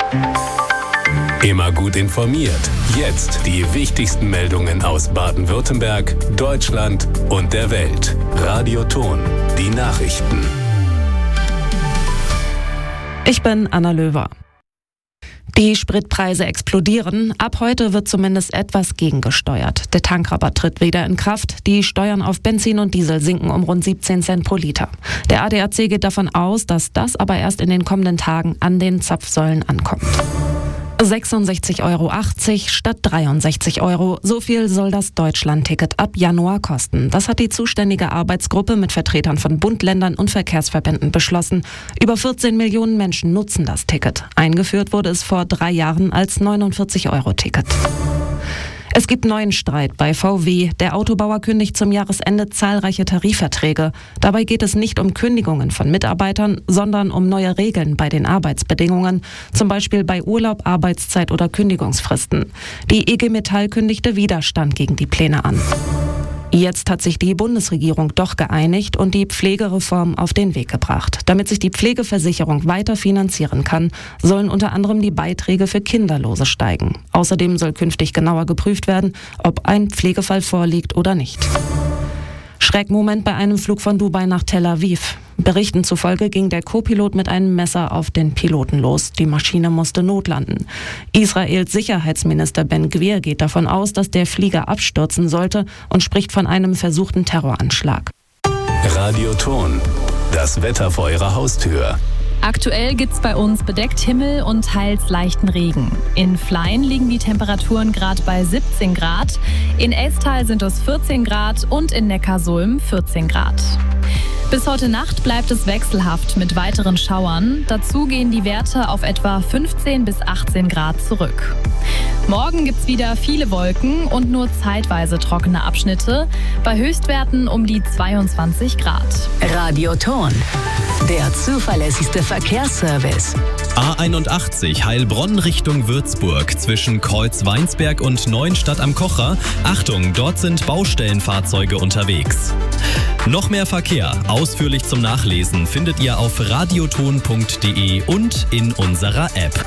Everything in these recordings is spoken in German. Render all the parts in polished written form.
Immer gut informiert. Jetzt die wichtigsten Meldungen aus Baden-Württemberg, Deutschland und der Welt. Radio Ton, die Nachrichten. Ich bin Anna Löwer. Die Spritpreise explodieren. Ab heute wird zumindest etwas gegengesteuert. Der Tankrabatt tritt wieder in Kraft. Die Steuern auf Benzin und Diesel sinken um rund 17 Cent pro Liter. Der ADAC geht davon aus, dass das aber erst in den kommenden Tagen an den Zapfsäulen ankommt. 66,80 € statt 63 €. So viel soll das Deutschland-Ticket ab Januar kosten. Das hat die zuständige Arbeitsgruppe mit Vertretern von Bund, Ländern und Verkehrsverbänden beschlossen. Über 14 Millionen Menschen nutzen das Ticket. Eingeführt wurde es vor 3 Jahren als 49-Euro-Ticket. Es gibt neuen Streit bei VW. Der Autobauer kündigt zum Jahresende zahlreiche Tarifverträge. Dabei geht es nicht um Kündigungen von Mitarbeitern, sondern um neue Regeln bei den Arbeitsbedingungen, zum Beispiel bei Urlaub, Arbeitszeit oder Kündigungsfristen. Die IG Metall kündigte Widerstand gegen die Pläne an. Jetzt hat sich die Bundesregierung doch geeinigt und die Pflegereform auf den Weg gebracht. Damit sich die Pflegeversicherung weiter finanzieren kann, sollen unter anderem die Beiträge für Kinderlose steigen. Außerdem soll künftig genauer geprüft werden, ob ein Pflegefall vorliegt oder nicht. Schreckmoment bei einem Flug von Dubai nach Tel Aviv. Berichten zufolge ging der Co-Pilot mit einem Messer auf den Piloten los. Die Maschine musste notlanden. Israels Sicherheitsminister Ben Gvir geht davon aus, dass der Flieger abstürzen sollte und spricht von einem versuchten Terroranschlag. Radio Ton, das Wetter vor Ihrer Haustür. Aktuell gibt's bei uns bedeckt Himmel und teils leichten Regen. In Flein liegen die Temperaturen gerade bei 17 Grad, in Elstal sind es 14 Grad und in Neckarsulm 14 Grad. Bis heute Nacht bleibt es wechselhaft mit weiteren Schauern. Dazu gehen die Werte auf etwa 15 bis 18 Grad zurück. Morgen gibt's wieder viele Wolken und nur zeitweise trockene Abschnitte, bei Höchstwerten um die 22 Grad. Radio Ton, der zuverlässigste Verkehrsservice. A81 Heilbronn Richtung Würzburg zwischen Kreuz-Weinsberg und Neuenstadt am Kocher. Achtung, dort sind Baustellenfahrzeuge unterwegs. Noch mehr Verkehr, ausführlich zum Nachlesen, findet ihr auf radioton.de und in unserer App.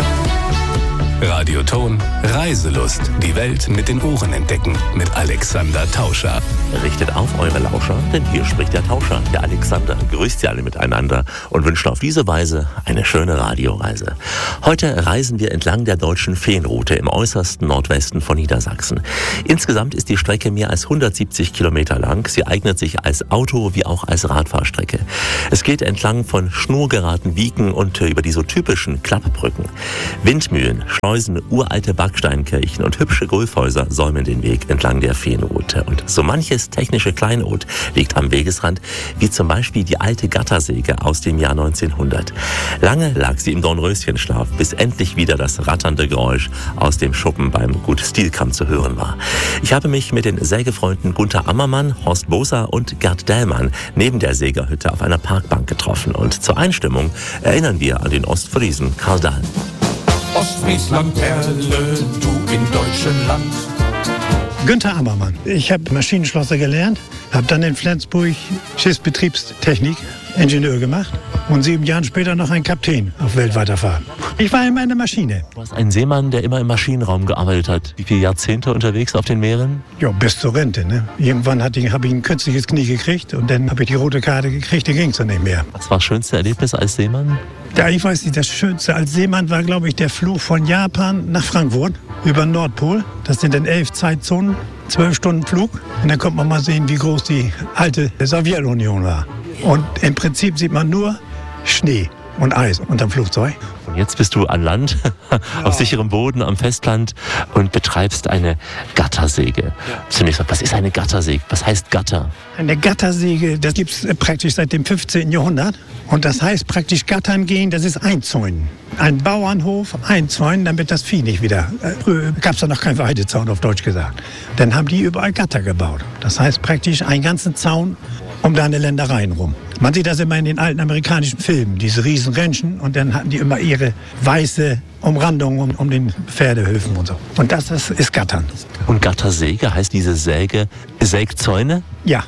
Radio Ton, Reiselust. Die Welt mit den Ohren entdecken. Mit Alexander Tauscher. Richtet auf eure Lauscher, denn hier spricht der Tauscher, der Alexander. Grüßt Sie alle miteinander und wünscht auf diese Weise eine schöne Radioreise. Heute reisen wir entlang der deutschen Feenroute im äußersten Nordwesten von Niedersachsen. Insgesamt ist die Strecke mehr als 170 Kilometer lang. Sie eignet sich als Auto- wie auch als Radfahrstrecke. Es geht entlang von schnurgeraden Wieken und über die so typischen Klappbrücken. Windmühlen, Schleusen, uralte Backsteinkirchen und hübsche Gulfhäuser säumen den Weg entlang der Feenroute. Und so manches technische Kleinod liegt am Wegesrand, wie zum Beispiel die alte Gattersäge aus dem Jahr 1900. Lange lag sie im Dornröschenschlaf, bis endlich wieder das ratternde Geräusch aus dem Schuppen beim Gut Stielkamp zu hören war. Ich habe mich mit den Sägefreunden Gunther Ammermann, Horst Boser und Gerd Dellmann neben der Sägerhütte auf einer Parkbank getroffen. Und zur Einstimmung erinnern wir an den Ostfriesen Karl Dahl. Ostfriesland, Perle, du in deutschem Land. Günther Ammermann. Ich habe Maschinenschlosser gelernt, habe dann in Flensburg Schiffsbetriebstechnik, Ingenieur gemacht und 7 Jahre später noch ein Kapitän auf weltweiter Fahrt. Ich war immer in der Maschine. Du warst ein Seemann, der immer im Maschinenraum gearbeitet hat. Wie viele Jahrzehnte unterwegs auf den Meeren? Ja, bis zur Rente. Ne? Irgendwann habe ich ein künstliches Knie gekriegt und dann habe ich die rote Karte gekriegt, dann ging es dann nicht mehr. Was war das schönste Erlebnis als Seemann? Ja, ich weiß nicht, das Schönste als Seemann war, glaube ich, der Flug von Japan nach Frankfurt über den Nordpol. Das sind dann 11 Zeitzonen, 12 Stunden Flug. Und dann kommt man mal sehen, wie groß die alte Sowjetunion war. Und im Prinzip sieht man nur Schnee und Eis unterm Flugzeug. Und jetzt bist du an Land, auf sicherem Boden, am Festland und betreibst eine Gattersäge. Zunächst mal, was ist eine Gattersäge? Was heißt Gatter? Eine Gattersäge, das gibt es praktisch seit dem 15. Jahrhundert. Und das heißt praktisch Gattern gehen, das ist Einzäunen. Ein Bauernhof einzäunen, damit das Vieh nicht wieder... Früher gab es da noch keinen Weidezaun, auf Deutsch gesagt. Dann haben die überall Gatter gebaut. Das heißt praktisch einen ganzen Zaun um da eine Ländereien rum. Man sieht das immer in den alten amerikanischen Filmen, diese riesen Ränchen, und dann hatten die immer ihre weiße Umrandung um den Pferdehöfen und so. Und das ist Gattern. Und Gattersäge heißt diese Säge Sägzäune? Ja.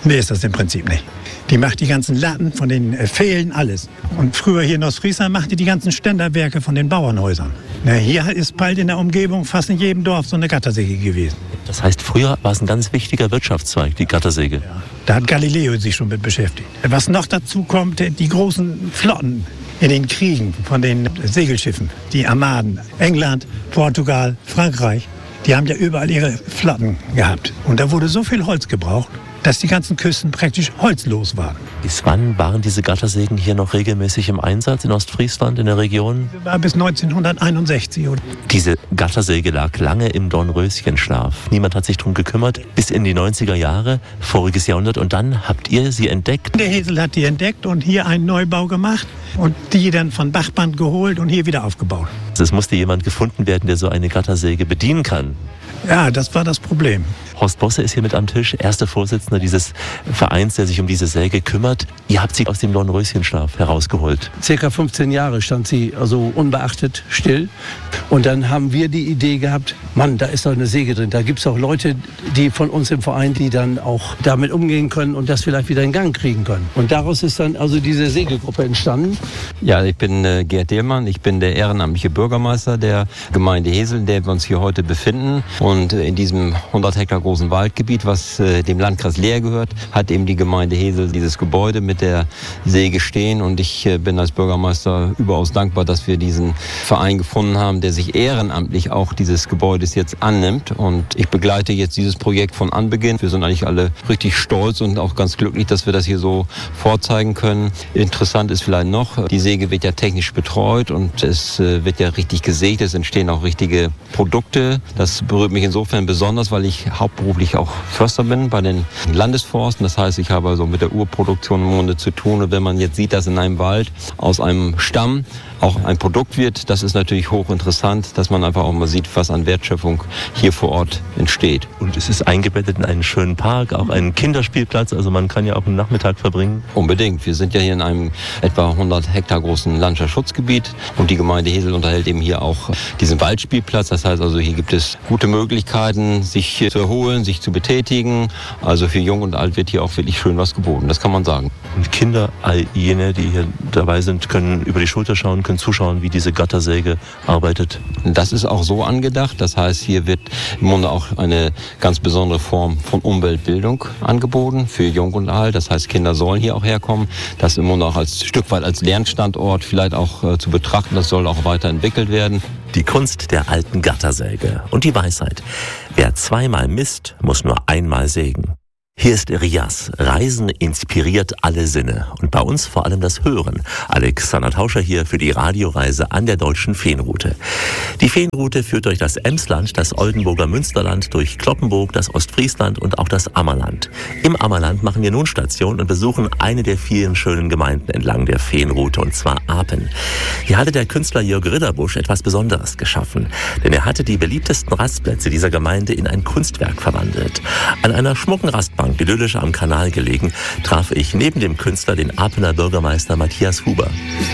Nee, ist das im Prinzip nicht. Die macht die ganzen Latten von den Pfählen, alles. Und früher hier in Ostfriesland macht die ganzen Ständerwerke von den Bauernhäusern. Na, hier ist bald in der Umgebung fast in jedem Dorf so eine Gattersäge gewesen. Das heißt, früher war es ein ganz wichtiger Wirtschaftszweig, die Gattersäge. Ja. Da hat Galileo sich schon mit beschäftigt. Was noch dazu kommt, die großen Flotten in den Kriegen von den Segelschiffen, die Armaden, England, Portugal, Frankreich, die haben ja überall ihre Flotten gehabt. Und da wurde so viel Holz gebraucht, dass die ganzen Küsten praktisch holzlos waren. Bis wann waren diese Gattersägen hier noch regelmäßig im Einsatz in Ostfriesland, in der Region? Das war bis 1961. Diese Gattersäge lag lange im Dornröschenschlaf. Niemand hat sich darum gekümmert, bis in die 90er Jahre, voriges Jahrhundert. Und dann habt ihr sie entdeckt? Der Hesel hat die entdeckt und hier einen Neubau gemacht und die dann von Bachband geholt und hier wieder aufgebaut. Es musste jemand gefunden werden, der so eine Gattersäge bedienen kann. Ja, das war das Problem. Horst Bosse ist hier mit am Tisch, erster Vorsitzender dieses Vereins, der sich um diese Säge kümmert. Ihr habt sie aus dem Dornröschenschlaf herausgeholt. Circa 15 Jahre stand sie also unbeachtet still. Und dann haben wir die Idee gehabt, Mann, da ist doch eine Säge drin. Da gibt es auch Leute, die von uns im Verein, die dann auch damit umgehen können und das vielleicht wieder in Gang kriegen können. Und daraus ist dann also diese Sägegruppe entstanden. Ja, ich bin Gerd Dillmann. Ich bin der ehrenamtliche Bürgermeister der Gemeinde Hesel, in der wir uns hier heute befinden. Und in diesem 100 Hektar großen Waldgebiet, was dem Landkreis Leer gehört, hat eben die Gemeinde Hesel dieses Gebäude mit der Säge stehen. Und ich bin als Bürgermeister überaus dankbar, dass wir diesen Verein gefunden haben, der sich ehrenamtlich auch dieses Gebäudes jetzt annimmt. Und ich begleite jetzt dieses Projekt von Anbeginn. Wir sind eigentlich alle richtig stolz und auch ganz glücklich, dass wir das hier so vorzeigen können. Interessant ist vielleicht noch, die Säge wird ja technisch betreut und es wird ja richtig gesägt. Es entstehen auch richtige Produkte. Das berührt mich insofern besonders, weil ich hauptberuflich auch Förster bin bei den Landesforsten. Das heißt, ich habe also mit der Urproduktion im Grunde zu tun. Und wenn man jetzt sieht, dass in einem Wald aus einem Stamm auch ein Produkt wird, das ist natürlich hochinteressant, dass man einfach auch mal sieht, was an Wertschöpfung hier vor Ort entsteht. Und es ist eingebettet in einen schönen Park, auch einen Kinderspielplatz, also man kann ja auch einen Nachmittag verbringen. Unbedingt. Wir sind ja hier in einem etwa 100 Hektar großen Landschaftsschutzgebiet und die Gemeinde Hesel unterhält eben hier auch diesen Waldspielplatz. Das heißt also, hier gibt es gute Möglichkeiten, sich zu erholen, sich zu betätigen. Also für Jung und Alt wird hier auch wirklich schön was geboten, das kann man sagen. Und Kinder, all jene, die hier dabei sind, können über die Schulter schauen, können zuschauen, wie diese Gattersäge arbeitet. Das ist auch so angedacht. Das heißt, hier wird im Grunde auch eine ganz besondere Form von Umweltbildung angeboten für Jung und Alt. Das heißt, Kinder sollen hier auch herkommen. Das im Grunde auch als Stück weit als Lernstandort vielleicht auch zu betrachten. Das soll auch weiterentwickelt werden. Die Kunst der alten Gattersäge und die Weisheit. Wer zweimal misst, muss nur einmal sägen. Hier ist Rias. Reisen inspiriert alle Sinne und bei uns vor allem das Hören. Alexander Tauscher hier für die Radioreise an der Deutschen Feenroute. Die Feenroute führt durch das Emsland, das Oldenburger Münsterland, durch Cloppenburg, das Ostfriesland und auch das Ammerland. Im Ammerland machen wir nun Station und besuchen eine der vielen schönen Gemeinden entlang der Feenroute, und zwar Apen. Hier hatte der Künstler Jörg Ridderbusch etwas Besonderes geschaffen, denn er hatte die beliebtesten Rastplätze dieser Gemeinde in ein Kunstwerk verwandelt. An einer schmucken Rastbank, idyllisch am Kanal gelegen, traf ich neben dem Künstler den Apener Bürgermeister Matthias Huber.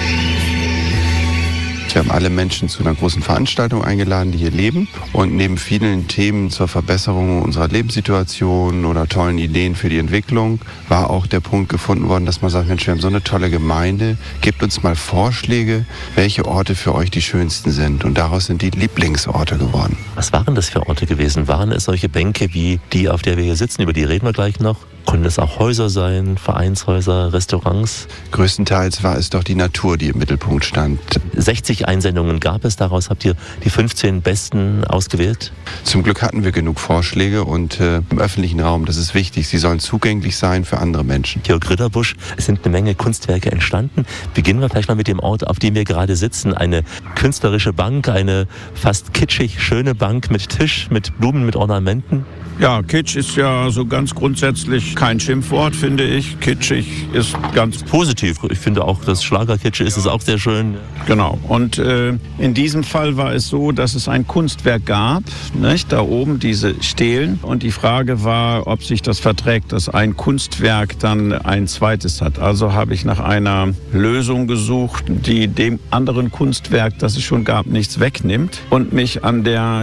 Wir haben alle Menschen zu einer großen Veranstaltung eingeladen, die hier leben. Und neben vielen Themen zur Verbesserung unserer Lebenssituation oder tollen Ideen für die Entwicklung war auch der Punkt gefunden worden, dass man sagt, Mensch, wir haben so eine tolle Gemeinde, gebt uns mal Vorschläge, welche Orte für euch die schönsten sind. Und daraus sind die Lieblingsorte geworden. Was waren das für Orte gewesen? Waren es solche Bänke wie die, auf der wir hier sitzen, über die reden wir gleich noch? Konnten es auch Häuser sein, Vereinshäuser, Restaurants? Größtenteils war es doch die Natur, die im Mittelpunkt stand. 60 Einsendungen gab es, daraus habt ihr die 15 besten ausgewählt? Zum Glück hatten wir genug Vorschläge und im öffentlichen Raum, das ist wichtig, sie sollen zugänglich sein für andere Menschen. Jörg Ridderbusch, es sind eine Menge Kunstwerke entstanden. Beginnen wir vielleicht mal mit dem Ort, auf dem wir gerade sitzen. Eine künstlerische Bank, eine fast kitschig schöne Bank mit Tisch, mit Blumen, mit Ornamenten. Ja, Kitsch ist ja so ganz grundsätzlich kein Schimpfwort, finde ich. Kitschig ist ganz positiv. Ich finde auch, das Schlagerkitsch ist es auch sehr schön. Genau. Und in diesem Fall war es so, dass es ein Kunstwerk gab, nicht? Da oben diese Stelen. Und die Frage war, ob sich das verträgt, dass ein Kunstwerk dann ein zweites hat. Also habe ich nach einer Lösung gesucht, die dem anderen Kunstwerk, das es schon gab, nichts wegnimmt und mich an der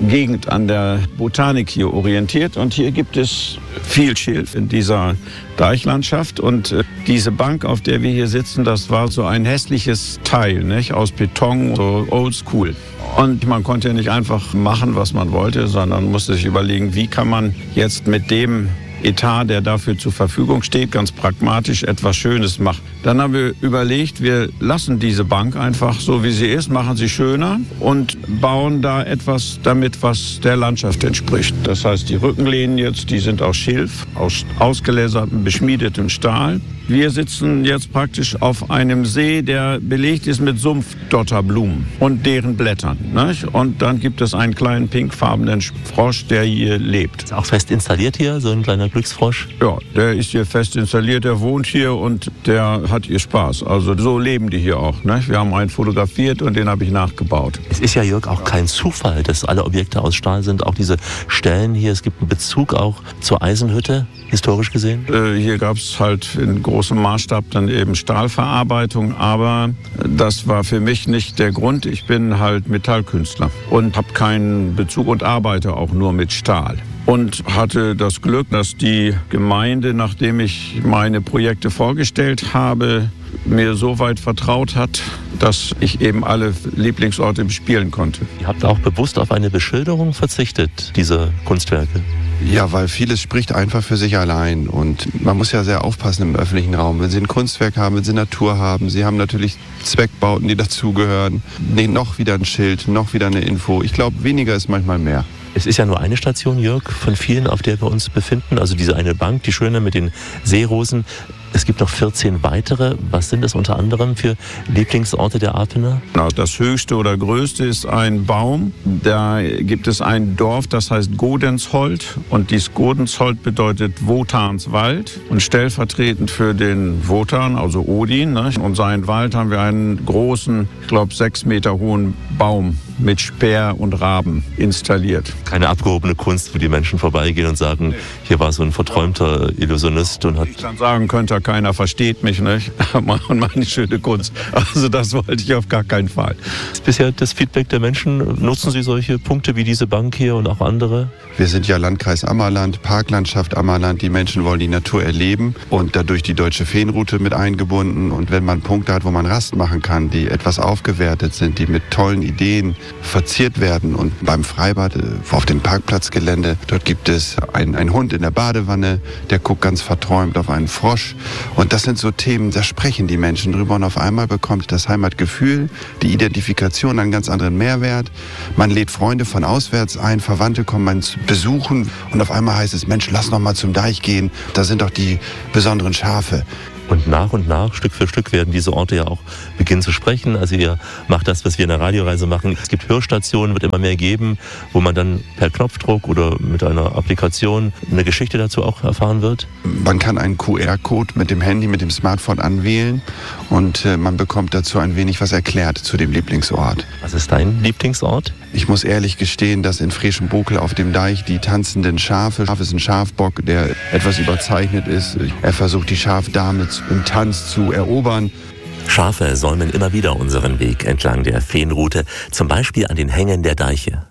Gegend an der Botanik hier orientiert. Und hier gibt es viel Schilf in dieser Deichlandschaft. Und diese Bank, auf der wir hier sitzen, das war so ein hässliches Teil, nicht? Aus Beton, so oldschool. Und man konnte ja nicht einfach machen, was man wollte, sondern musste sich überlegen, wie kann man jetzt mit dem Etat, der dafür zur Verfügung steht, ganz pragmatisch etwas Schönes macht. Dann haben wir überlegt, wir lassen diese Bank einfach so, wie sie ist, machen sie schöner und bauen da etwas damit, was der Landschaft entspricht. Das heißt, die Rückenlehnen jetzt, die sind aus Schilf, aus ausgeläsertem, beschmiedetem Stahl. Wir sitzen jetzt praktisch auf einem See, der belegt ist mit Sumpfdotterblumen und deren Blättern. Nicht? Und dann gibt es einen kleinen pinkfarbenen Frosch, der hier lebt. Ist auch fest installiert hier, so ein kleiner Glücksfrosch? Ja, der ist hier fest installiert, der wohnt hier und der hat hier Spaß. Also so leben die hier auch. Nicht? Wir haben einen fotografiert und den habe ich nachgebaut. Es ist ja, Jörg, auch kein Zufall, dass alle Objekte aus Stahl sind. Auch diese Stellen hier, es gibt einen Bezug auch zur Eisenhütte, historisch gesehen? Hier gab es halt in großem Maßstab dann eben Stahlverarbeitung, aber das war für mich nicht der Grund. Ich bin halt Metallkünstler und habe keinen Bezug und arbeite auch nur mit Stahl. Und hatte das Glück, dass die Gemeinde, nachdem ich meine Projekte vorgestellt habe, mir so weit vertraut hat, dass ich eben alle Lieblingsorte bespielen konnte. Ihr habt auch bewusst auf eine Beschilderung verzichtet, diese Kunstwerke? Ja, weil vieles spricht einfach für sich allein und man muss ja sehr aufpassen im öffentlichen Raum. Wenn Sie ein Kunstwerk haben, wenn Sie Natur haben, Sie haben natürlich Zweckbauten, die dazugehören, noch wieder ein Schild, noch wieder eine Info. Ich glaube, weniger ist manchmal mehr. Es ist ja nur eine Station, Jörg, von vielen, auf der wir uns befinden. Also diese eine Bank, die schöne mit den Seerosen. Es gibt noch 14 weitere. Was sind das unter anderem für Lieblingsorte der Apener? Das höchste oder größte ist ein Baum. Da gibt es ein Dorf, das heißt Godensholt. Und dieses Godensholt bedeutet Wotanswald. Und stellvertretend für den Wotan, also Odin, und seinen Wald haben wir einen großen, ich glaube 6 Meter hohen Baum mit Speer und Raben installiert. Keine abgehobene Kunst, wo die Menschen vorbeigehen und sagen, hier war so ein verträumter Illusionist und hat... Ich dann sagen könnte, keiner versteht mich, nicht? Und meine schöne Kunst. Also das wollte ich auf gar keinen Fall. Ist bisher das Feedback der Menschen? Nutzen Sie solche Punkte wie diese Bank hier und auch andere? Wir sind ja Landkreis Ammerland, Parklandschaft Ammerland. Die Menschen wollen die Natur erleben und dadurch die Deutsche Feenroute mit eingebunden. Und wenn man Punkte hat, wo man Rast machen kann, die etwas aufgewertet sind, die mit tollen Ideen verziert werden. Und beim Freibad auf dem Parkplatzgelände, dort gibt es einen Hund in der Badewanne, der guckt ganz verträumt auf einen Frosch. Und das sind so Themen, da sprechen die Menschen drüber und auf einmal bekommt das Heimatgefühl, die Identifikation einen ganz anderen Mehrwert. Man lädt Freunde von auswärts ein, Verwandte kommen einen besuchen und auf einmal heißt es, Mensch, lass noch mal zum Deich gehen, da sind doch die besonderen Schafe. Und nach, Stück für Stück werden diese Orte ja auch beginnen zu sprechen. Also ihr macht das, was wir in der Radioreise machen. Es gibt Hörstationen, wird immer mehr geben, wo man dann per Knopfdruck oder mit einer Applikation eine Geschichte dazu auch erfahren wird. Man kann einen QR-Code mit dem Handy, mit dem Smartphone anwählen und man bekommt dazu ein wenig was erklärt zu dem Lieblingsort. Was ist dein Lieblingsort? Ich muss ehrlich gestehen, dass in Freschenbokel auf dem Deich die tanzenden Schafe, Schaf ist ein Schafbock, der etwas überzeichnet ist. Er versucht die Schafdame im Tanz zu erobern. Schafe säumen immer wieder unseren Weg entlang der Feenroute, zum Beispiel an den Hängen der Deiche.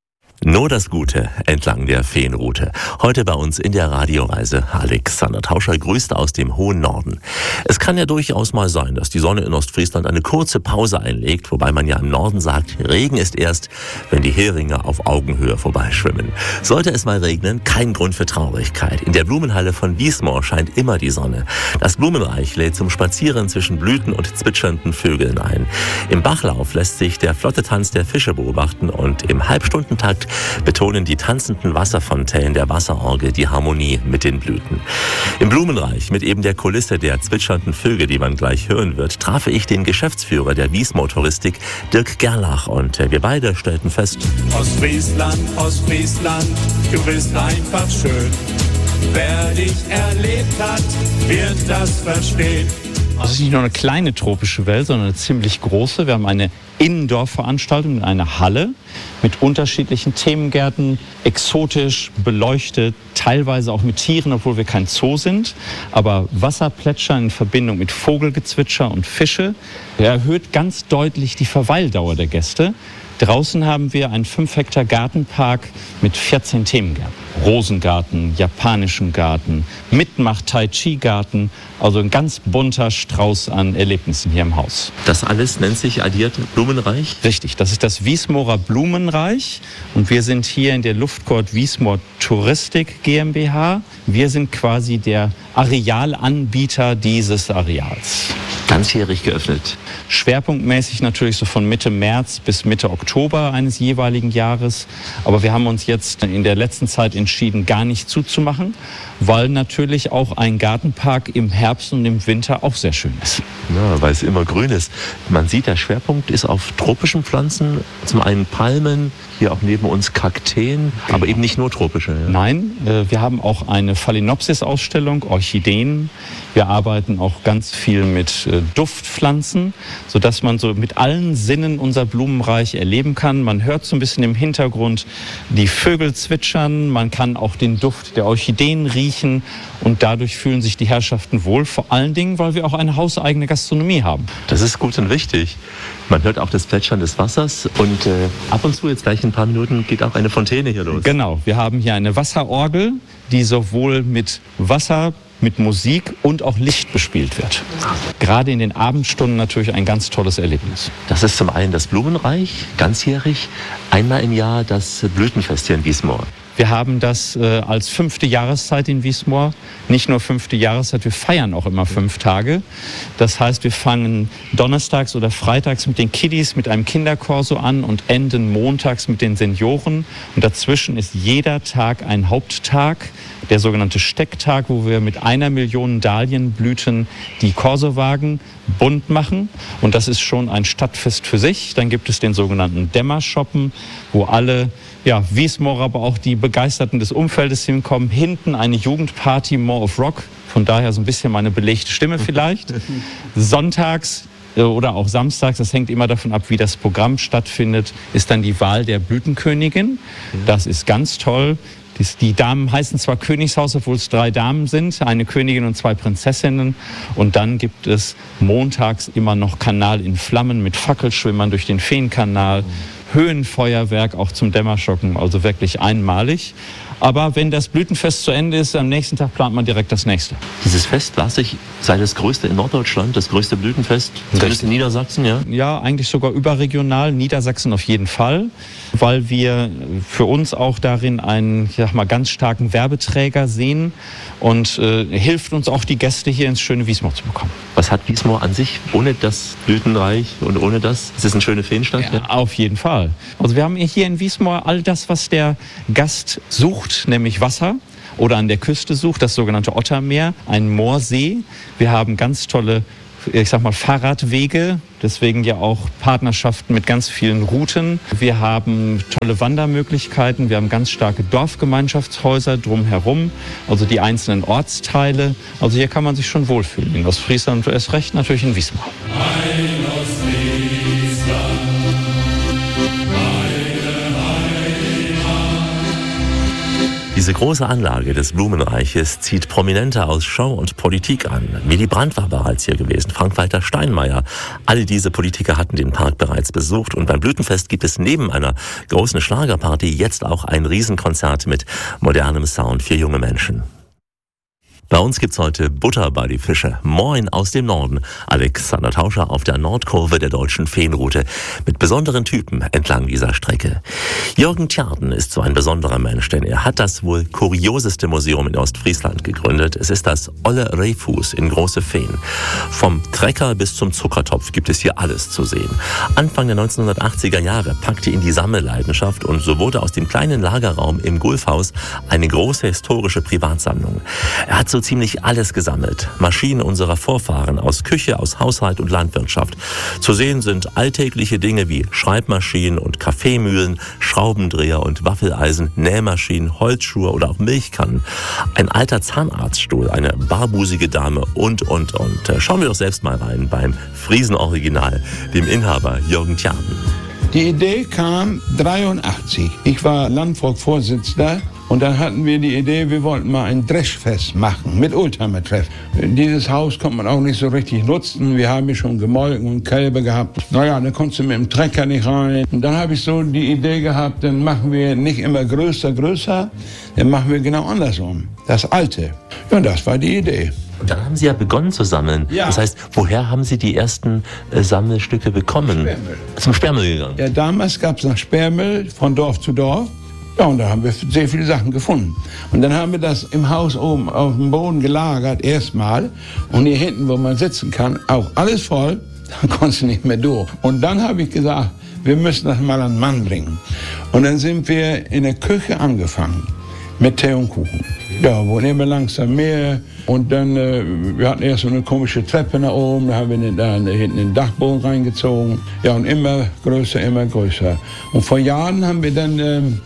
Nur das Gute entlang der Feenroute. Heute bei uns in der Radioreise. Alexander Tauscher grüßt aus dem hohen Norden. Es kann ja durchaus mal sein, dass die Sonne in Ostfriesland eine kurze Pause einlegt, wobei man ja im Norden sagt, Regen ist erst, wenn die Heringe auf Augenhöhe vorbeischwimmen. Sollte es mal regnen, kein Grund für Traurigkeit. In der Blumenhalle von Wiesmoor scheint immer die Sonne. Das Blumenreich lädt zum Spazieren zwischen Blüten und zwitschernden Vögeln ein. Im Bachlauf lässt sich der flotte Tanz der Fische beobachten und im Halbstundentakt betonen die tanzenden Wasserfontänen der Wasserorgel die Harmonie mit den Blüten. Im Blumenreich, mit eben der Kulisse der zwitschernden Vögel, die man gleich hören wird, traf ich den Geschäftsführer der Wiesmoor Touristik, Dirk Gerlach, und wir beide stellten fest: Ostfriesland, Ostfriesland, du bist einfach schön. Wer dich erlebt hat, wird das verstehen. Das ist nicht nur eine kleine tropische Welt, sondern eine ziemlich große. Wir haben eine Indoor-Veranstaltung in einer Halle. mit unterschiedlichen Themengärten, exotisch beleuchtet, teilweise auch mit Tieren, obwohl wir kein Zoo sind. Aber Wasserplätschern in Verbindung mit Vogelgezwitscher und Fische erhöht ganz deutlich die Verweildauer der Gäste. Draußen haben wir einen 5 Hektar Gartenpark mit 14 Themengärten. Rosengarten, japanischen Garten, Mitmach-Tai-Chi-Garten, also ein ganz bunter Strauß an Erlebnissen hier im Haus. Das alles nennt sich addiert Blumenreich? Richtig, das ist das Wiesmoorer Blumenreich und wir sind hier in der Luftcourt Wiesmoor Touristik GmbH. Wir sind quasi der Arealanbieter dieses Areals. Ganzjährig geöffnet? Schwerpunktmäßig natürlich so von Mitte März bis Mitte Oktober eines jeweiligen Jahres. Aber wir haben uns jetzt in der letzten Zeit entschieden, gar nicht zuzumachen, weil natürlich auch ein Gartenpark im Herbst und im Winter auch sehr schön ist. Ja, weil es immer grün ist. Man sieht, der Schwerpunkt ist auf tropischen Pflanzen. Zum einen Palmen, hier auch neben uns Kakteen, aber eben nicht nur tropische. Ja. Nein, wir haben auch eine Phalaenopsis-Ausstellung, Orchideen. Wir arbeiten auch ganz viel mit Duftpflanzen, sodass man so mit allen Sinnen unser Blumenreich erleben kann. Man hört so ein bisschen im Hintergrund die Vögel zwitschern, man kann auch den Duft der Orchideen riechen und dadurch fühlen sich die Herrschaften wohl, vor allen Dingen, weil wir auch eine hauseigene Gastronomie haben. Das ist gut und wichtig. Man hört auch das Plätschern des Wassers und ab und zu, jetzt gleich in ein paar Minuten, geht auch eine Fontäne hier los. Genau, wir haben hier eine Wasserorgel, die sowohl mit Wasser, mit Musik und auch Licht bespielt wird. Gerade in den Abendstunden natürlich ein ganz tolles Erlebnis. Das ist zum einen das Blumenreich, ganzjährig, einmal im Jahr das Blütenfest hier in Wiesmoor. Wir haben das als 5. Jahreszeit in Wiesmoor. Nicht nur 5. Jahreszeit, wir feiern auch immer 5 Tage. Das heißt, wir fangen donnerstags oder freitags mit den Kiddies, mit einem Kinderkorso an und enden montags mit den Senioren. Und dazwischen ist jeder Tag ein Haupttag, der sogenannte Stecktag, wo wir mit 1 Million Dahlienblüten die Korsowagen bunt machen. Und das ist schon ein Stadtfest für sich. Dann gibt es den sogenannten Dämmerschoppen, wo alle Wiesmoorer, aber auch die Begeisterten des Umfeldes hinkommen. Hinten eine Jugendparty, More of Rock. Von daher so ein bisschen meine belegte Stimme vielleicht. Sonntags oder auch samstags, das hängt immer davon ab, wie das Programm stattfindet, ist dann die Wahl der Blütenkönigin. Das ist ganz toll. Die Damen heißen zwar Königshaus, obwohl es 3 Damen sind, eine Königin und 2 Prinzessinnen. Und dann gibt es montags immer noch Kanal in Flammen mit Fackelschwimmern durch den Feenkanal. Höhenfeuerwerk auch zum Dämmerschocken, also wirklich einmalig. Aber wenn das Blütenfest zu Ende ist, am nächsten Tag plant man direkt das nächste. Dieses Fest las ich, sei das größte in Norddeutschland, das größte Blütenfest, zumindest in Niedersachsen, ja? Ja, eigentlich sogar überregional, Niedersachsen auf jeden Fall, weil wir für uns auch darin einen, ich sag mal, ganz starken Werbeträger sehen und hilft uns auch, die Gäste hier ins schöne Wiesmoor zu bekommen. Was hat Wiesmoor an sich ohne das Blütenreich und ohne das? Ist es eine schöne Feenstadt? Ja, auf jeden Fall. Also wir haben hier in Wiesmoor all das, was der Gast sucht, nämlich Wasser oder an der Küste sucht, das sogenannte Ottermeer, ein Moorsee. Wir haben ganz tolle, ich sag mal, Fahrradwege, deswegen ja auch Partnerschaften mit ganz vielen Routen. Wir haben tolle Wandermöglichkeiten, wir haben ganz starke Dorfgemeinschaftshäuser drumherum, also die einzelnen Ortsteile. Also hier kann man sich schon wohlfühlen. In Ostfriesland und erst recht natürlich in Wiesmoor. Diese große Anlage des Blumenreiches zieht Prominente aus Show und Politik an. Willy Brandt war bereits hier gewesen, Frank-Walter Steinmeier. All diese Politiker hatten den Park bereits besucht. Und beim Blütenfest gibt es neben einer großen Schlagerparty jetzt auch ein Riesenkonzert mit modernem Sound für junge Menschen. Bei uns gibt's heute Butter bei die Fische. Moin aus dem Norden. Alexander Tauscher auf der Nordkurve der deutschen Feenroute mit besonderen Typen entlang dieser Strecke. Jürgen Tjarden ist so ein besonderer Mensch, denn er hat das wohl kurioseste Museum in Ostfriesland gegründet. Es ist das Olle Rehfuß in Große Feen. Vom Trecker bis zum Zuckertopf gibt es hier alles zu sehen. Anfang der 1980er Jahre packte ihn die Sammelleidenschaft und so wurde aus dem kleinen Lagerraum im Gulfhaus eine große historische Privatsammlung. Er hat so ziemlich alles gesammelt. Maschinen unserer Vorfahren aus Küche, aus Haushalt und Landwirtschaft. Zu sehen sind alltägliche Dinge wie Schreibmaschinen und Kaffeemühlen, Schraubendreher und Waffeleisen, Nähmaschinen, Holzschuhe oder auch Milchkannen. Ein alter Zahnarztstuhl, eine barbusige Dame und. Schauen wir doch selbst mal rein beim Friesen-Original, dem Inhaber Jürgen Tjarden. Die Idee kam 1983. Ich war Landvolk-Vorsitzender und dann hatten wir die Idee, wir wollten mal ein Dreschfest machen mit Oldtimer-Treff. Dieses Haus konnte man auch nicht so richtig nutzen. Wir haben hier schon Gemolken und Kälber gehabt. Naja, da konntest du mit dem Trecker nicht rein. Und dann habe ich so die Idee gehabt, dann machen wir nicht immer größer, dann machen wir genau andersrum. Das Alte. Ja, und das war die Idee. Und dann haben Sie ja begonnen zu sammeln. Ja. Das heißt, woher haben Sie die ersten Sammelstücke bekommen? Sperrmüll. Zum Sperrmüll gegangen? Ja, damals gab es noch Sperrmüll von Dorf zu Dorf. Ja, und da haben wir sehr viele Sachen gefunden. Und dann haben wir das im Haus oben auf dem Boden gelagert, erstmal. Und hier hinten, wo man sitzen kann, auch alles voll. Dann konntest du nicht mehr durch. Und dann habe ich gesagt, wir müssen das mal an den Mann bringen. Und dann sind wir in der Küche angefangen mit Tee und Kuchen. Ja, wurden immer langsam mehr. Und dann, wir hatten erst so eine komische Treppe nach oben, da haben wir da hinten den Dachboden reingezogen. Ja, und immer größer, immer größer. Und vor Jahren haben wir dann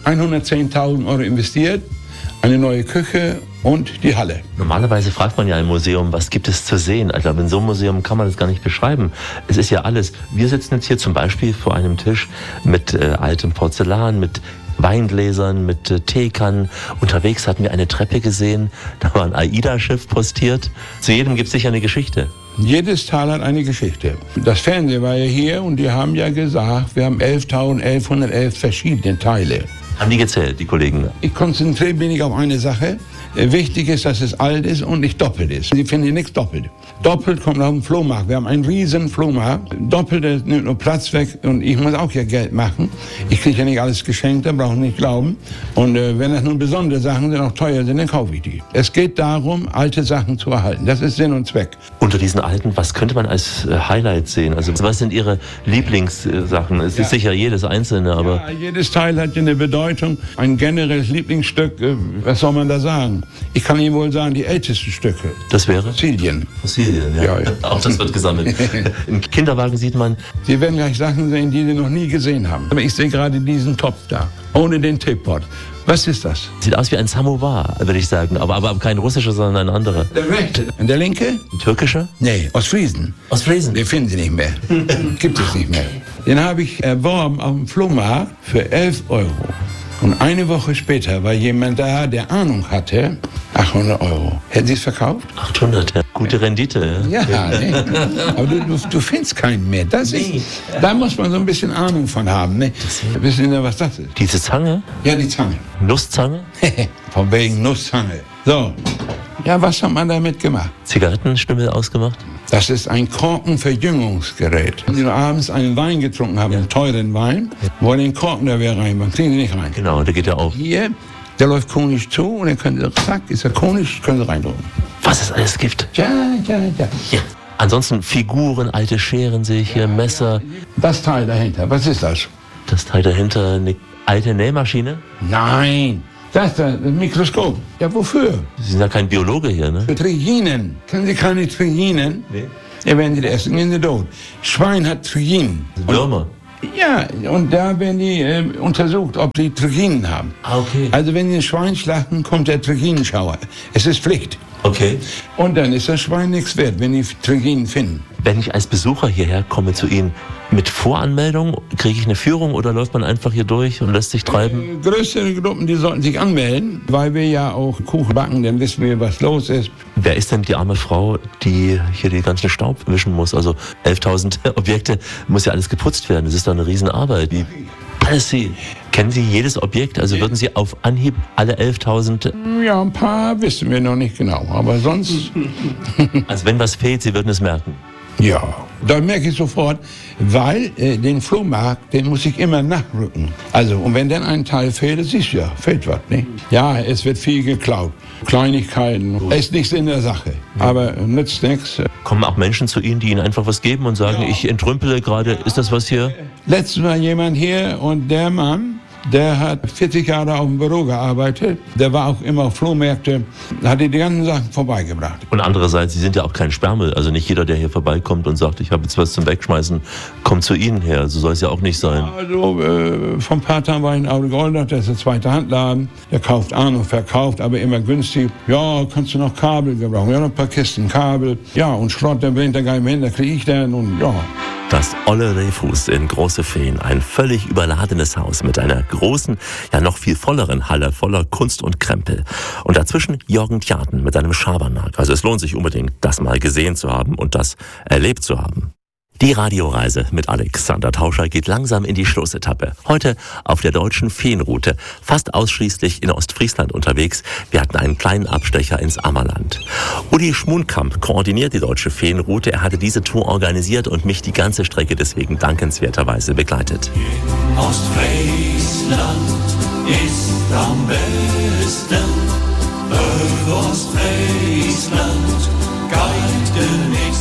110.000 Euro investiert, eine neue Küche und die Halle. Normalerweise fragt man ja im Museum, was gibt es zu sehen? Also in so einem Museum kann man das gar nicht beschreiben. Es ist ja alles. Wir sitzen jetzt hier zum Beispiel vor einem Tisch mit altem Porzellan, mit Weingläsern, mit Teekannen. Unterwegs hatten wir eine Treppe gesehen, da war ein AIDA-Schiff postiert. Zu jedem gibt es sicher eine Geschichte. Jedes Teil hat eine Geschichte. Das Fernsehen war ja hier und die haben ja gesagt, wir haben 11.1111 verschiedene Teile. Haben die gezählt, die Kollegen? Ich konzentriere mich auf eine Sache. Wichtig ist, dass es alt ist und nicht doppelt ist. Sie finden hier nichts doppelt. Doppelt kommt auf den Flohmarkt. Wir haben einen riesen Flohmarkt. Doppelt nimmt nur Platz weg und ich muss auch ja Geld machen. Ich kriege ja nicht alles geschenkt, da brauchen nicht glauben. Und wenn das nun besondere Sachen sind, auch teuer sind, dann kaufe ich die. Es geht darum, alte Sachen zu erhalten. Das ist Sinn und Zweck. Unter diesen alten, was könnte man als Highlight sehen? Also was sind Ihre Lieblingssachen? Es ist sicher jedes einzelne, aber... Ja, jedes Teil hat ja eine Bedeutung. Ein generelles Lieblingsstück, was soll man da sagen? Ich kann Ihnen wohl sagen, die ältesten Stücke. Das wäre? Fossilien. Fossilien, ja. Auch das wird gesammelt. Im Kinderwagen sieht man... Sie werden gleich Sachen sehen, die Sie noch nie gesehen haben. Aber ich sehe gerade diesen Topf da, ohne den Teepot. Was ist das? Sieht aus wie ein Samovar, würde ich sagen. Aber kein russischer, sondern ein anderer. Der rechte. Und der linke? Ein türkischer? Nee, aus Friesen. Aus Friesen? Den finden Sie nicht mehr. Gibt es nicht mehr. Den habe ich erworben auf dem Flohmarkt für 11 Euro. Und eine Woche später war jemand da, der Ahnung hatte, 800 Euro. Hätten Sie es verkauft? 800, ja. Gute Rendite. Ja, nee. Aber du findest keinen mehr. Das ist, da muss man so ein bisschen Ahnung von haben. Ne? Wissen Sie, was das ist? Diese Zange? Ja, die Zange. Nusszange? Von wegen Nusszange. So, ja, was hat man damit gemacht? Zigarettenstummel ausgemacht? Das ist ein Korkenverjüngungsgerät. Wenn Sie abends einen Wein getrunken haben, einen teuren Wein, wo den Korken da wäre rein, kriegen Sie nicht rein. Genau, der geht ja auf. Hier, der läuft konisch zu und dann können Sie, zack, ist er konisch, können Sie reindrücken. Was es alles gibt. Ja. Ansonsten Figuren, alte Scheren sehe ich hier, Messer. Das Teil dahinter, was ist das? Das Teil dahinter, eine alte Nähmaschine? Nein. Das ist das Mikroskop. Ja, wofür? Sie sind ja kein Biologe hier, ne? Für Triginen. Kennen Sie keine Triginen? Nee. Ja, wenn Sie das essen, gehen Sie tot. Schwein hat Triginen. Würmer? Ja, und da werden die untersucht, ob sie Triginen haben. Ah, okay. Also wenn Sie ein Schwein schlachten, kommt der Triginenschauer. Es ist Pflicht. Okay. Und dann ist das Schwein nichts wert, wenn die Triginen finden. Wenn ich als Besucher hierher komme zu Ihnen, mit Voranmeldung, kriege ich eine Führung oder läuft man einfach hier durch und lässt sich treiben? Größere Gruppen, die sollten sich anmelden, weil wir ja auch Kuchen backen, dann wissen wir, was los ist. Wer ist denn die arme Frau, die hier den ganzen Staub wischen muss? Also 11.000 Objekte, muss ja alles geputzt werden. Das ist doch eine Riesenarbeit. Alles Sie. Kennen Sie jedes Objekt? Also würden Sie auf Anhieb alle 11.000... Ja, ein paar wissen wir noch nicht genau, aber sonst... Also wenn was fehlt, Sie würden es merken? Ja, da merke ich sofort, weil den Flohmarkt, den muss ich immer nachrücken. Also, und wenn dann ein Teil fehlt, das siehst du ja, fehlt was, ne? Ja, es wird viel geklaut. Kleinigkeiten, ist nichts in der Sache, aber nützt nichts. Kommen auch Menschen zu Ihnen, die Ihnen einfach was geben und sagen, ich entrümpele gerade, ist das was hier? Letztes Mal jemand hier und der Mann, der hat 40 Jahre auf dem Büro gearbeitet. Der war auch immer auf Flohmärkte, hat die ganzen Sachen vorbeigebracht. Und andererseits, Sie sind ja auch kein Sperrmüll. Also nicht jeder, der hier vorbeikommt und sagt, ich habe jetzt was zum Wegschmeißen, kommt zu Ihnen her. So soll es ja auch nicht sein. Also vor ein paar Tagen war ich in Audegoldach, das ist ein zweiter Handladen. Der kauft an und verkauft, aber immer günstig. Ja, kannst du noch Kabel gebrauchen? Ja, noch ein paar Kisten Kabel. Ja, und Schrott, der bringt der gar nicht mehr hin, da kriege ich dann und ja. Das Olle Rehfuß in Große Feen, ein völlig überladenes Haus mit einer großen, ja noch viel volleren Halle voller Kunst und Krempel. Und dazwischen Jürgen Tjaden mit einem Schabernack. Also es lohnt sich unbedingt, das mal gesehen zu haben und das erlebt zu haben. Die Radioreise mit Alexander Tauscher geht langsam in die Schlussetappe. Heute auf der deutschen Feenroute, fast ausschließlich in Ostfriesland unterwegs. Wir hatten einen kleinen Abstecher ins Ammerland. Uli Schmunkamp koordiniert die deutsche Feenroute. Er hatte diese Tour organisiert und mich die ganze Strecke deswegen dankenswerterweise begleitet. In Ostfriesland ist am besten, über Ostfriesland geht nichts.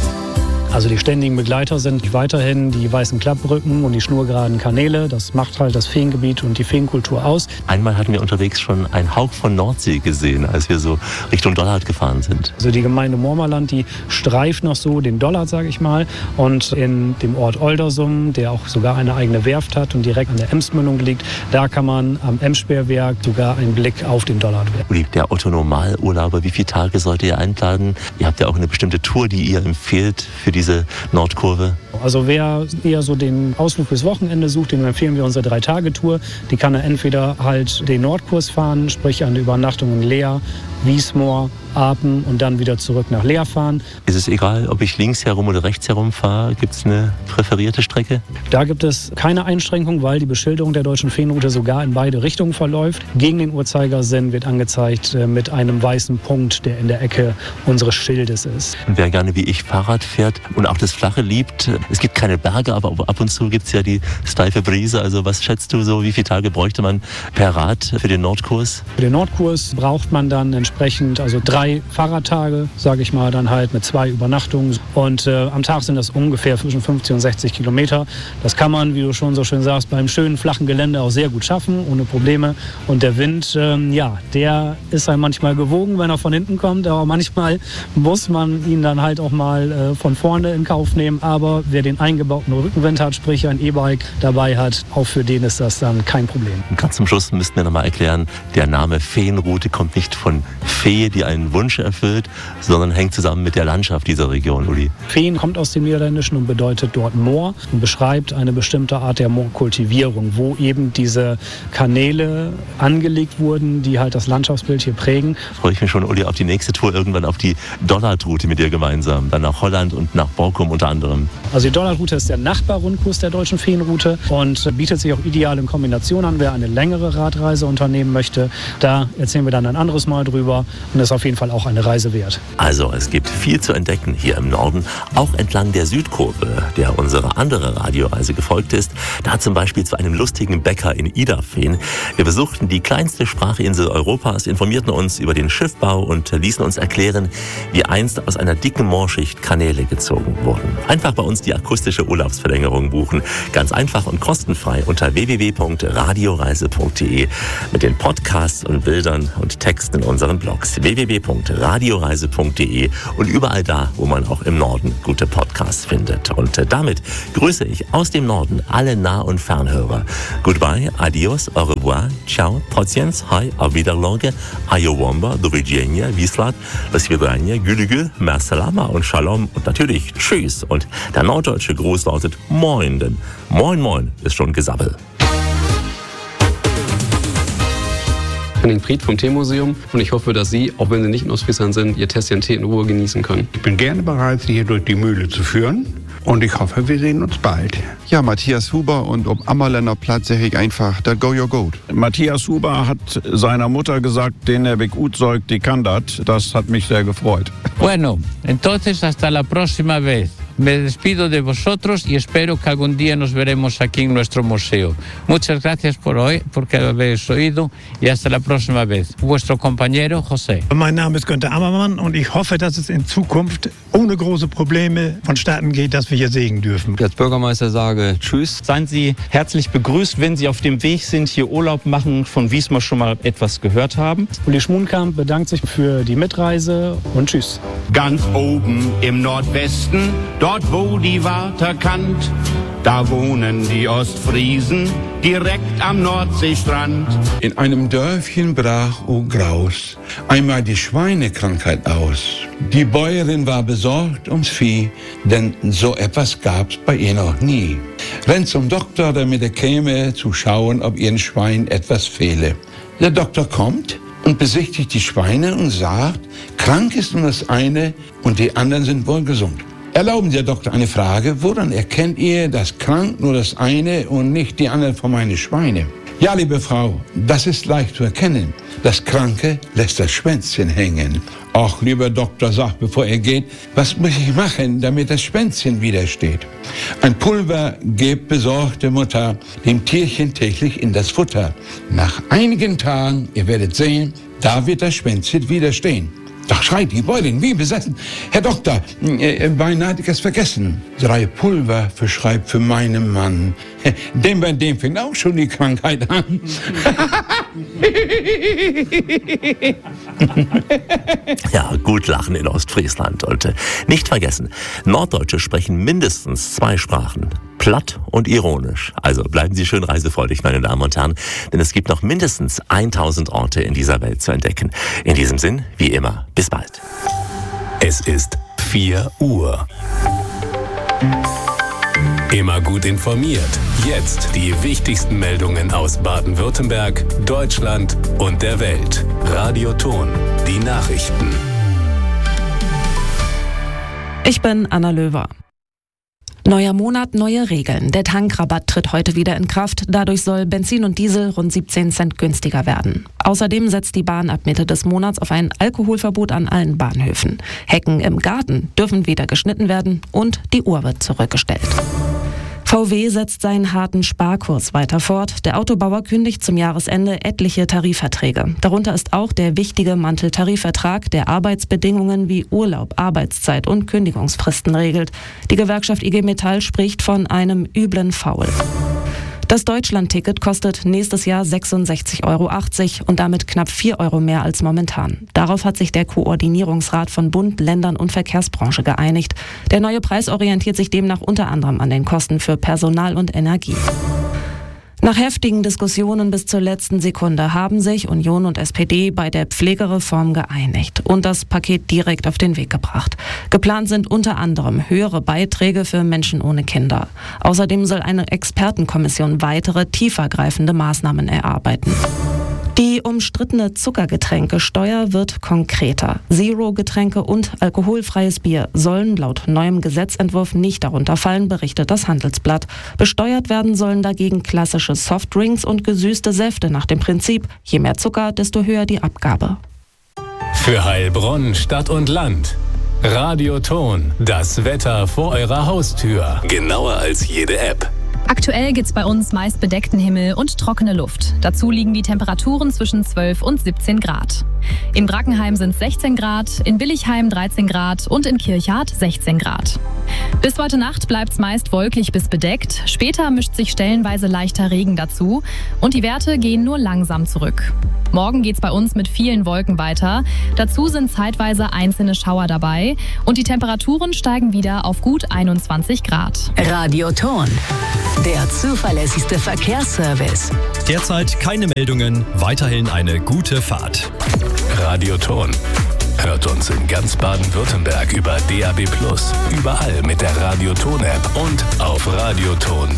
Also die ständigen Begleiter sind weiterhin die weißen Klappbrücken und die schnurgeraden Kanäle. Das macht halt das Feengebiet und die Feenkultur aus. Einmal hatten wir unterwegs schon einen Hauch von Nordsee gesehen, als wir so Richtung Dollard gefahren sind. Also die Gemeinde Mormerland, die streift noch so den Dollard, sage ich mal. Und in dem Ort Oldersum, der auch sogar eine eigene Werft hat und direkt an der Emsmündung liegt, da kann man am Emsperrwerk sogar einen Blick auf den Dollard werfen. Uli, der Otto-Normalurlauber, wie viele Tage sollt ihr einplanen? Ihr habt ja auch eine bestimmte Tour, die ihr empfehlt für diese Nordkurve. Also wer eher so den Ausflug fürs Wochenende sucht, dem empfehlen wir unsere 3-Tage-Tour. Die kann er entweder halt den Nordkurs fahren, sprich eine Übernachtung in Leer, Wiesmoor, Apen und dann wieder zurück nach Leer fahren. Ist es egal, ob ich links herum oder rechts herum fahre? Gibt es eine präferierte Strecke? Da gibt es keine Einschränkung, weil die Beschilderung der deutschen Feenroute sogar in beide Richtungen verläuft. Gegen den Uhrzeigersinn wird angezeigt mit einem weißen Punkt, der in der Ecke unseres Schildes ist. Und wer gerne wie ich Fahrrad fährt und auch das Flache liebt, es gibt keine Berge, aber ab und zu gibt es ja die steife Brise. Also was schätzt du so, wie viele Tage bräuchte man per Rad für den Nordkurs? Für den Nordkurs braucht man dann entsprechend 3 Fahrradtage, sage ich mal, dann halt mit 2 Übernachtungen. Und am Tag sind das ungefähr zwischen 50 und 60 Kilometer. Das kann man, wie du schon so schön sagst, beim schönen flachen Gelände auch sehr gut schaffen, ohne Probleme. Und der Wind, der ist einem manchmal gewogen, wenn er von hinten kommt. Aber manchmal muss man ihn dann halt auch mal von vorne in Kauf nehmen. Aber wer den eingebauten Rückenwind hat, sprich ein E-Bike dabei hat, auch für den ist das dann kein Problem. Und ganz zum Schluss müssten wir noch mal erklären, der Name Feenroute kommt nicht von Fee, die einen Wunsch erfüllt, sondern hängt zusammen mit der Landschaft dieser Region, Uli. Feen kommt aus dem Niederländischen und bedeutet dort Moor und beschreibt eine bestimmte Art der Moorkultivierung, wo eben diese Kanäle angelegt wurden, die halt das Landschaftsbild hier prägen. Freue ich mich schon, Uli, auf die nächste Tour, irgendwann auf die Dollardroute mit dir gemeinsam, dann nach Holland und nach Borkum unter anderem. Also die Dollardroute ist der Nachbarrundkurs der deutschen Feenroute und bietet sich auch ideal in Kombination an, wer eine längere Radreise unternehmen möchte. Da erzählen wir dann ein anderes Mal drüber und das ist auf jeden Fall auch eine Reise wert. Also es gibt viel zu entdecken hier im Norden, auch entlang der Südkurve, der unsere andere Radioreise gefolgt ist. Da zum Beispiel zu einem lustigen Bäcker in Idafeen. Wir besuchten die kleinste Sprachinsel Europas, informierten uns über den Schiffbau und ließen uns erklären, wie einst aus einer dicken Moorschicht Kanäle gezogen wurden. Einfach bei uns die akustische Urlaubsverlängerung buchen. Ganz einfach und kostenfrei unter www.radioreise.de mit den Podcasts und Bildern und Texten in unseren Blogs. www.radioreise.de und überall da, wo man auch im Norden gute Podcasts findet. Und damit grüße ich aus dem Norden alle Nah- und Fernhörer. Goodbye, adios, au revoir, ciao, pociens, hi, auf Wiederlage, ayowomba, do widzenia, wislat, do svidania, gülügül, mersalama und shalom und natürlich tschüss. Und der norddeutsche Gruß lautet moin, denn moin moin ist schon Gesabbel. Henning Priet vom Teemuseum und ich hoffe, dass Sie, auch wenn Sie nicht in Ostfriesland sind, Ihr Tässchen Tee in Ruhe genießen können. Ich bin gerne bereit, Sie hier durch die Mühle zu führen und ich hoffe, wir sehen uns bald. Ja, Matthias Huber und ob Ammerländer Platz sag ich einfach, that go your goat. Matthias Huber hat seiner Mutter gesagt, den er gut säugt, die kann das. Das hat mich sehr gefreut. Bueno, entonces hasta la próxima vez. Me despido de vosotros y espero que algún día nos veremos aquí en nuestro museo. Muchas gracias por hoy, porque habéis oído y hasta la próxima vez. Vuestro compañero José. Mein Name ist Günther Ammermann und ich hoffe, dass es in Zukunft ohne große Probleme vonstatten geht, dass wir hier segeln dürfen. Als Bürgermeister sage Tschüss. Seien Sie herzlich begrüßt, wenn Sie auf dem Weg sind, hier Urlaub machen, von Wiesmoor schon mal etwas gehört haben. Uli Schmunkamp bedankt sich für die Mitreise und tschüss. Ganz oben im Nordwesten, dort wo die Warther kannt, da wohnen die Ostfriesen direkt am Nordseestrand. In einem Dörfchen brach o Graus einmal die Schweinekrankheit aus. Die Bäuerin war besorgt ums Vieh, denn so etwas gab's bei ihr noch nie. Rennt zum Doktor, damit er käme, zu schauen, ob ihrem Schwein etwas fehle. Der Doktor kommt und besichtigt die Schweine und sagt, krank ist nur das eine und die anderen sind wohl gesund. Erlauben Sie, Herr Doktor, eine Frage. Woran erkennt ihr, dass krank nur das eine und nicht die anderen von meinen Schweine? Ja, liebe Frau, das ist leicht zu erkennen. Das Kranke lässt das Schwänzchen hängen. Ach, lieber Doktor, sagt, bevor er geht, was muss ich machen, damit das Schwänzchen wieder steht? Ein Pulver gibt besorgte Mutter dem Tierchen täglich in das Futter. Nach einigen Tagen, ihr werdet sehen, da wird das Schwänzchen wieder stehen. Doch schreit die Bäuerin wie besessen. Herr Doktor, beinahe hatte ich es vergessen. 3 Pulver verschreibt für meinen Mann. Denn bei dem fängt auch schon die Krankheit an. Ja, gut lachen in Ostfriesland. Und nicht vergessen, Norddeutsche sprechen mindestens 2 Sprachen. Platt und ironisch. Also bleiben Sie schön reisefreudig, meine Damen und Herren, denn es gibt noch mindestens 1000 Orte in dieser Welt zu entdecken. In diesem Sinn, wie immer, bis bald. Es ist 4 Uhr. Immer gut informiert. Jetzt die wichtigsten Meldungen aus Baden-Württemberg, Deutschland und der Welt. Radio Thon, die Nachrichten. Ich bin Anna Löwer. Neuer Monat, neue Regeln. Der Tankrabatt tritt heute wieder in Kraft. Dadurch soll Benzin und Diesel rund 17 Cent günstiger werden. Außerdem setzt die Bahn ab Mitte des Monats auf ein Alkoholverbot an allen Bahnhöfen. Hecken im Garten dürfen wieder geschnitten werden und die Uhr wird zurückgestellt. VW setzt seinen harten Sparkurs weiter fort. Der Autobauer kündigt zum Jahresende etliche Tarifverträge. Darunter ist auch der wichtige Manteltarifvertrag, der Arbeitsbedingungen wie Urlaub, Arbeitszeit und Kündigungsfristen regelt. Die Gewerkschaft IG Metall spricht von einem üblen Faul. Das Deutschland-Ticket kostet nächstes Jahr 66,80 € und damit knapp 4 € mehr als momentan. Darauf hat sich der Koordinierungsrat von Bund, Ländern und Verkehrsbranche geeinigt. Der neue Preis orientiert sich demnach unter anderem an den Kosten für Personal und Energie. Nach heftigen Diskussionen bis zur letzten Sekunde haben sich Union und SPD bei der Pflegereform geeinigt und das Paket direkt auf den Weg gebracht. Geplant sind unter anderem höhere Beiträge für Menschen ohne Kinder. Außerdem soll eine Expertenkommission weitere, tiefergreifende Maßnahmen erarbeiten. Die umstrittene Zuckergetränkesteuer wird konkreter. Zero-Getränke und alkoholfreies Bier sollen laut neuem Gesetzentwurf nicht darunter fallen, berichtet das Handelsblatt. Besteuert werden sollen dagegen klassische Softdrinks und gesüßte Säfte nach dem Prinzip, je mehr Zucker, desto höher die Abgabe. Für Heilbronn, Stadt und Land. Radio Thon, das Wetter vor eurer Haustür. Genauer als jede App. Aktuell gibt's bei uns meist bedeckten Himmel und trockene Luft. Dazu liegen die Temperaturen zwischen 12 und 17 Grad. In Brackenheim sind es 16 Grad, in Billigheim 13 Grad und in Kirchhardt 16 Grad. Bis heute Nacht bleibt's meist wolkig bis bedeckt. Später mischt sich stellenweise leichter Regen dazu und die Werte gehen nur langsam zurück. Morgen geht's bei uns mit vielen Wolken weiter. Dazu sind zeitweise einzelne Schauer dabei und die Temperaturen steigen wieder auf gut 21 Grad. Radio Thon, der zuverlässigste Verkehrsservice. Derzeit keine Meldungen, weiterhin eine gute Fahrt. Radio Thon. Hört uns in ganz Baden-Württemberg über DAB+, überall mit der Radio Thon App und auf radiothon.de.